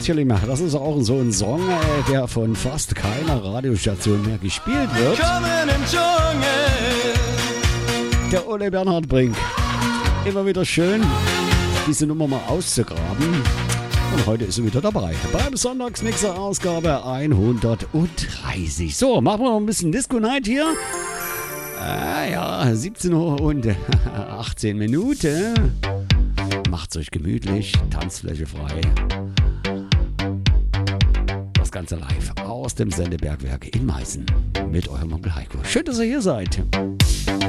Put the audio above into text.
Natürlich, das ist auch so ein Song, der von fast keiner Radiostation mehr gespielt wird. Der Ole Bernhard Brink. Immer wieder schön, diese Nummer mal auszugraben. Und heute ist er wieder dabei. Beim Sonntagsmixer-Ausgabe 130. So, machen wir noch ein bisschen Disco Night hier. Ja, 17 Uhr und 18 Minuten. Macht's euch gemütlich, Tanzfläche frei. Das Ganze live aus dem Sendebergwerk in Meißen mit eurem Onkel Heiko. Schön, dass ihr hier seid.